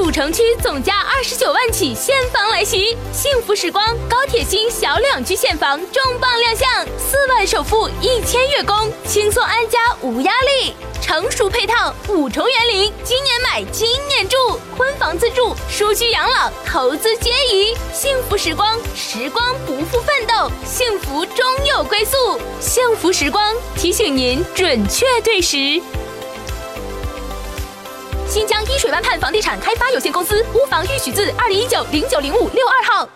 主城区总价29万起现房来袭，幸福时光高铁新小两居现房重磅亮相，4万首付1000月供，轻松安家无压力。成熟配套5重园林，今年买今年住，婚房自住，舒居养老，投资皆宜。幸福时光，时光不负奋斗，幸福终有归宿。幸福时光提醒您准确对时。新疆伊水湾畔房地产开发有限公司屋房预许字2019090562号。